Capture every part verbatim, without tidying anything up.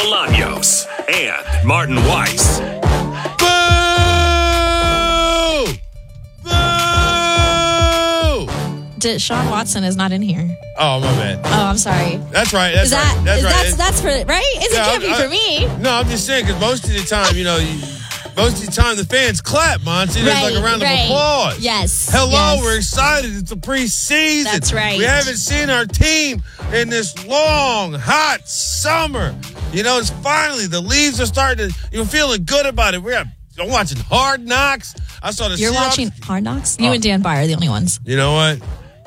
Bolaños and Martin Weiss. Boo! Boo! Deshaun Watson is not in here. Oh, my bad. Oh, I'm sorry. That's right. That's Is that, right. That's is right. that's, that's for, right? Is Yeah, it can't I- be I- for me. No, I'm just saying, because most of the time, you know, you, most of the time the fans clap, Monty. There's like a round right. of applause. Yes. Hello, yes. we're excited. It's the preseason. That's right. We haven't seen our team in this long, hot summer. You know, it's finally, the leaves are starting to, you're feeling good about it. We're I'm watching Hard Knocks. I saw the You're Seahawks. watching Hard Knocks? You Oh. and Dan Byer are the only ones. You know what?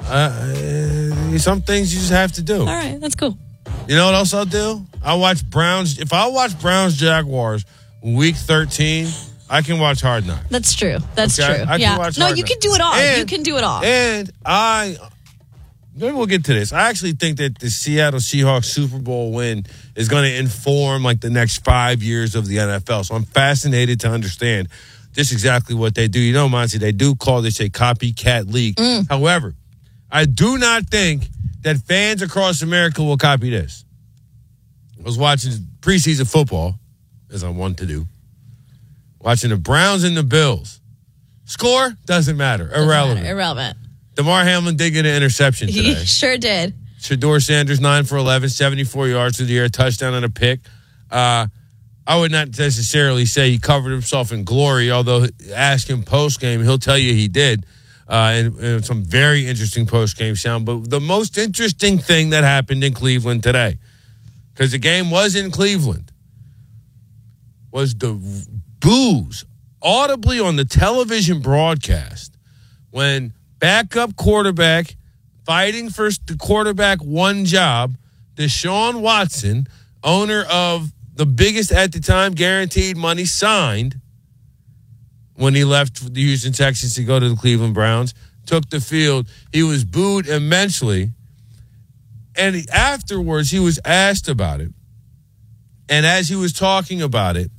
Uh, some things you just have to do. All right, that's cool. You know what else I'll do? I'll watch Browns. If I watch Browns Jaguars week thirteen, I can watch Hard Knocks. That's true. That's Okay? true. I can yeah. watch no, Hard you Knocks. can do it all. And- you can do it all. And I, maybe we'll get to this. I actually think that the Seattle Seahawks Super Bowl win is going to inform like the next five years of the N F L. So I'm fascinated to understand just exactly what they do. You know, Monty, they do call this a copycat league. Mm. However, I do not think that fans across America will copy this. I was watching preseason football, as I want to do. Watching the Browns and the Bills. Score doesn't matter. Doesn't Irrelevant. matter. Irrelevant. DeMar Hamlin did get an interception He today. sure did. Shador Sanders, nine for eleven, seventy-four yards through the air, touchdown and a pick. Uh, I would not necessarily say he covered himself in glory, although ask him post-game, he'll tell you he did. Uh, and, and some very interesting post-game sound. But the most interesting thing that happened in Cleveland today, because the game was in Cleveland, was the boos audibly on the television broadcast when backup quarterback fighting for the quarterback one job, Deshaun Watson, owner of the biggest at the time guaranteed money signed when he left the Houston Texans to go to the Cleveland Browns, took the field. He was booed immensely. And he, afterwards, he was asked about it. And as he was talking about it,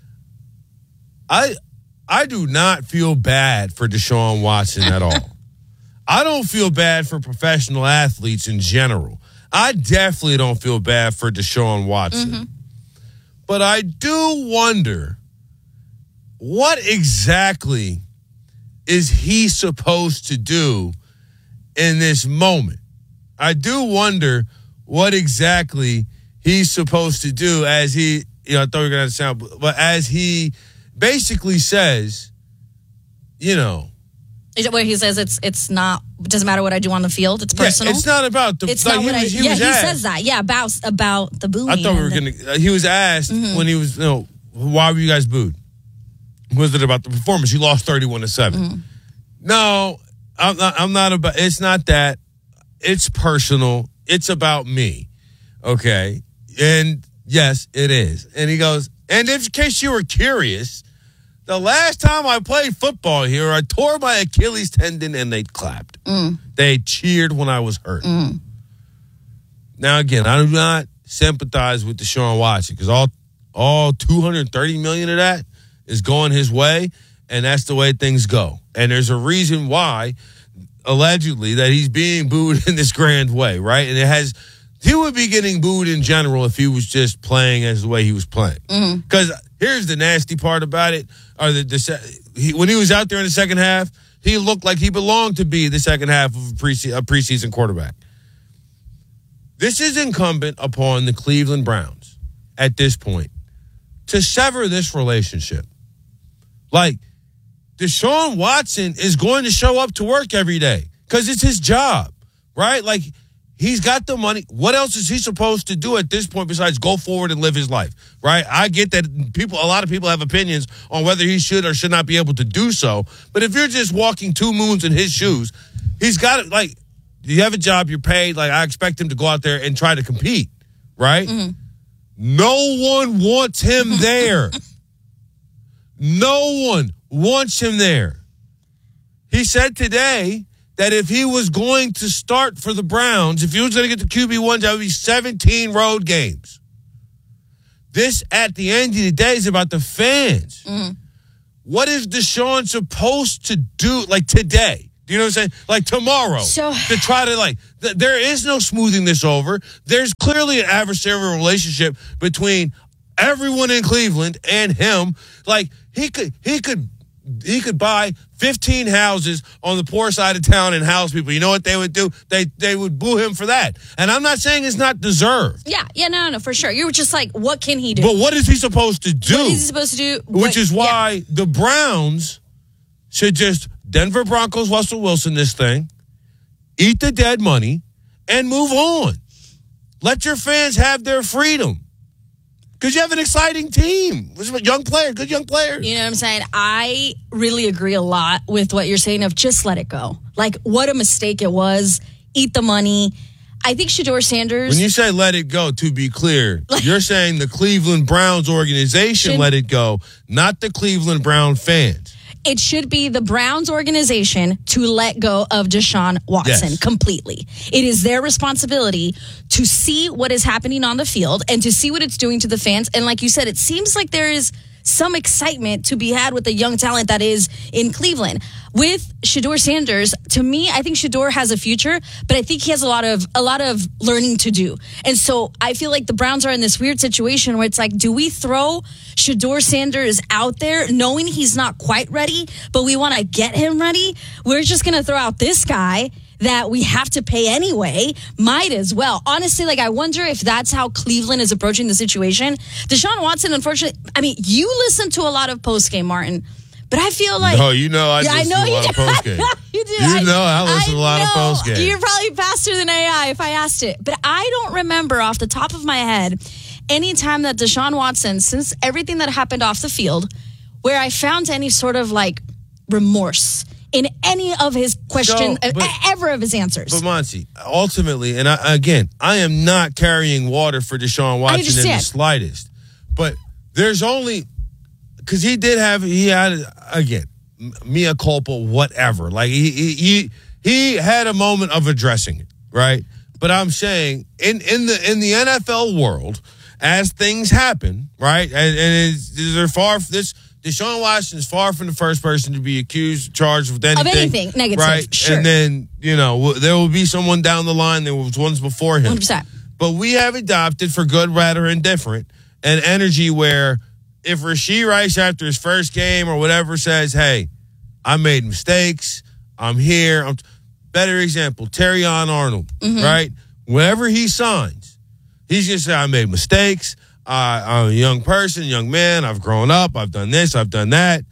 I I do not feel bad for Deshaun Watson at all. I don't feel bad for professional athletes in general. I definitely don't feel bad for Deshaun Watson. Mm-hmm. But I do wonder, what exactly is he supposed to do in this moment? I do wonder what exactly he's supposed to do as he, you know, I thought we were going to sound, but as he basically says, you know. Is it where he says it's it's not, it doesn't matter what I do on the field, it's personal? Yeah, it's not about the, It's like, not he what I, was, he yeah, was he asked, says that. Yeah, about, about the booing. I thought we were and the- going to, uh, he was asked when he was, you know, why were you guys booed? Was it about the performance? You lost thirty-one to seven. Mm-hmm. No, I'm not, I'm not about, it's not that. It's personal. It's about me. Okay. And yes, it is. And he goes, and in case you were curious, the last time I played football here, I tore my Achilles tendon and they clapped. Mm. They cheered when I was hurt. Mm. Now, again, I do not sympathize with Deshaun Watson because all all two hundred thirty million dollars of that is going his way, and that's the way things go. And there's a reason why, allegedly, that he's being booed in this grand way, right? And it has, he would be getting booed in general if he was just playing as the way he was playing. Because mm-hmm. here's the nasty part about it, or the, the he, when he was out there in the second half, he looked like he belonged to be the second half of a, prese- a preseason quarterback. This is incumbent upon the Cleveland Browns at this point to sever this relationship. Like, Deshaun Watson is going to show up to work every day because it's his job, right? Like, he's got the money. What else is he supposed to do at this point besides go forward and live his life, right? I get that people, a lot of people have opinions on whether he should or should not be able to do so. But if you're just walking two moons in his shoes, he's got it. Like, you have a job, you're paid. Like, I expect him to go out there and try to compete, right? Mm-hmm. No one wants him there. No one wants him there. He said today that if he was going to start for the Browns, if he was going to get the Q B one, that would be seventeen road games. This, at the end of the day, is about the fans. Mm-hmm. What is Deshaun supposed to do, like, today? Do you know what I'm saying? Like, tomorrow. So, to try to, like, th- there is no smoothing this over. There's clearly an adversarial relationship between everyone in Cleveland and him. Like he could, he could, he could buy fifteen houses on the poor side of town and house people. You know what they would do? They they would boo him for that. And I'm not saying it's not deserved. Yeah, yeah, no, no, no, for sure. You were just like, what can he do? But what is he supposed to do? What is he supposed to do? Which What- is why yeah. the Browns should just Denver Broncos Russell Wilson this thing, eat the dead money, and move on. Let your fans have their freedom. Because you have an exciting team. Young player, good young players. You know what I'm saying? I really agree a lot with what you're saying of just let it go. Like, what a mistake it was. Eat the money. I think Shedeur Sanders... When you say let it go, to be clear, you're saying the Cleveland Browns organization Should- let it go, not the Cleveland Brown fans. It should be the Browns organization to let go of Deshaun Watson Yes. completely. It is their responsibility to see what is happening on the field and to see what it's doing to the fans. And like you said, it seems like there is some excitement to be had with the young talent that is in Cleveland. With Shedeur Sanders, to me, I think Shedeur has a future, but I think he has a lot of a lot of learning to do. And so I feel like the Browns are in this weird situation where it's like, do we throw Shedeur Sanders out there knowing he's not quite ready, but we want to get him ready? We're just going to throw out this guy that we have to pay anyway. Might as well. Honestly, like, I wonder if that's how Cleveland is approaching the situation. Deshaun Watson, unfortunately, I mean, you listen to a lot of postgame, Martin, but I feel like... Oh, you know I Yeah, I listen know to a you lot of do. postgame. You do. You know I listen to a lot of know. postgame. You're probably faster than A I if I asked it. But I don't remember off the top of my head any time that Deshaun Watson, since everything that happened off the field, where I found any sort of, like, remorse in any of his questions, So, but- ever of his answers. But Monty, ultimately, and I, again, I am not carrying water for Deshaun Watson in the understand. slightest. But there's only because he did have he had again mea culpa, whatever. Like he he he, he had a moment of addressing it, right? But I'm saying in in the in the N F L world, as things happen, right, and, and it's, they're far this. Deshaun Watson is far from the first person to be accused, charged with anything. Of anything negative, right? sure. And then, you know, w- there will be someone down the line. There was ones before him. one hundred percent. But we have adopted, for good, bad, or indifferent, an energy where if Rashee Rice, after his first game or whatever, says, hey, I made mistakes, I'm here. I'm better example, Terrion Arnold, Mm-hmm. right? Whenever he signs, he's going to say, I made mistakes. Uh, I'm a young person, young man. I've grown up. I've done this. I've done that.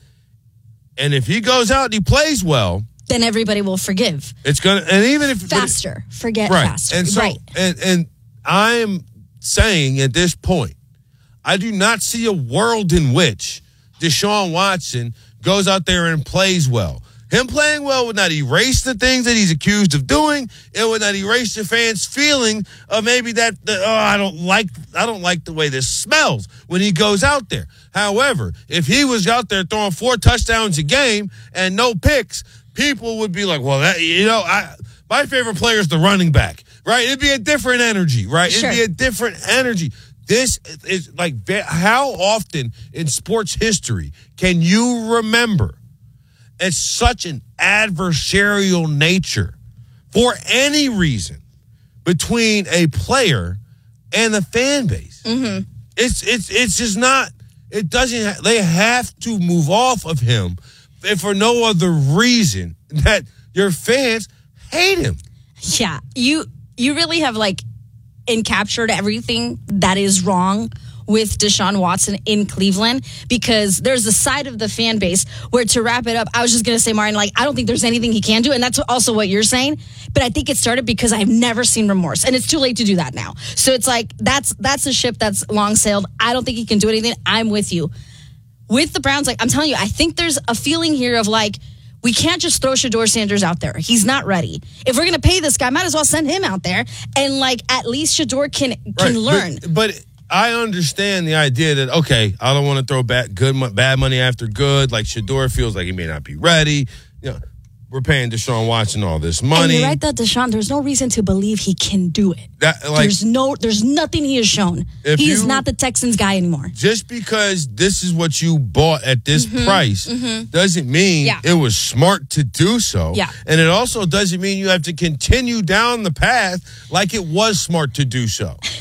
And if he goes out and he plays well, Then everybody will forgive. it's gonna. And even if Faster. Forget right, faster. and so right. and and I'm saying at this point, I do not see a world in which Deshaun Watson goes out there and plays well. Him playing well would not erase the things that he's accused of doing. It would not erase the fans' feeling of maybe that, that oh, I don't like I don't like the way this smells when he goes out there. However, if he was out there throwing four touchdowns a game and no picks, people would be like, well, that, you know, I my favorite player is the running back, right? It'd be a different energy, right? Sure. It'd be a different energy. This is like, how often in sports history can you remember it's such an adversarial nature for any reason between a player and the fan base? Mm-hmm. It's it's it's just not. It doesn't. Ha- they have to move off of him, if for no other reason that your fans hate him. Yeah, you you really have like encaptured everything that is wrong with Deshaun Watson in Cleveland, because there's a side of the fan base where, to wrap it up, I was just going to say, Martin, like, I don't think there's anything he can do. And that's also what you're saying. But I think it started because I've never seen remorse, and it's too late to do that now. So it's like, that's, that's a ship that's long sailed. I don't think he can do anything. I'm with you. With the Browns, like, I'm telling you, I think there's a feeling here of like, we can't just throw Shedeur Sanders out there. He's not ready. If we're going to pay this guy, might as well send him out there. And like, at least Shedeur can, can Right, learn. But, but I understand the idea that, okay, I don't want to throw bad, good, mo- bad money after good. Like, Shedeur feels like he may not be ready. You know, we're paying Deshaun Watson all this money. And you're right that Deshaun, there's no reason to believe he can do it. That, like, there's no, there's nothing he has shown. If He is you- not the Texans guy anymore. just because this is what you bought at this price doesn't mean Yeah. it was smart to do so. Yeah. And it also doesn't mean you have to continue down the path like it was smart to do so.